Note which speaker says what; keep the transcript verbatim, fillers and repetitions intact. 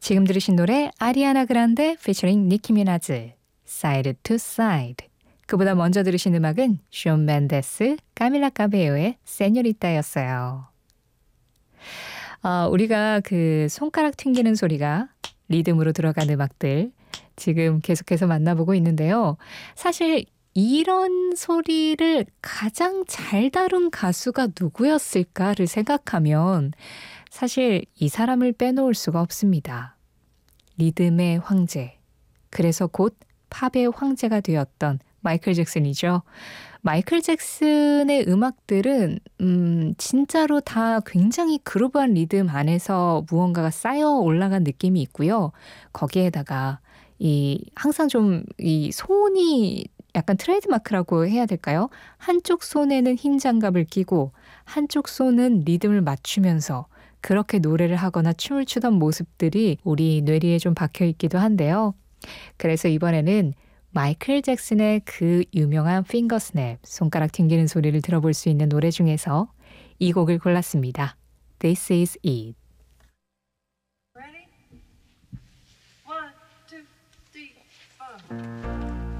Speaker 1: 지금 들으신 노래 아리아나 그란데 피처링 니키 미나즈 Side to Side. 그보다 먼저 들으신 음악은 숀 멘데스, 까밀라 카베요의 세뇨리따였어요. 어, 우리가 그 손가락 튕기는 소리가 리듬으로 들어간 음악들 지금 계속해서 만나보고 있는데요. 사실 이런 소리를 가장 잘 다룬 가수가 누구였을까를 생각하면 사실 이 사람을 빼놓을 수가 없습니다. 리듬의 황제, 그래서 곧 팝의 황제가 되었던 마이클 잭슨이죠. 마이클 잭슨의 음악들은 음, 진짜로 다 굉장히 그루브한 리듬 안에서 무언가가 쌓여 올라간 느낌이 있고요. 거기에다가 이 항상 좀 이 손이 약간 트레이드마크라고 해야 될까요? 한쪽 손에는 흰 장갑을 끼고 한쪽 손은 리듬을 맞추면서 그렇게 노래를 하거나 춤을 추던 모습들이 우리 뇌리에 좀 박혀 있기도 한데요. 그래서 이번에는 마이클 잭슨의 그 유명한 핑거 스냅, 손가락 튕기는 소리를 들어볼 수 있는 노래 중에서 이 곡을 골랐습니다. This is it.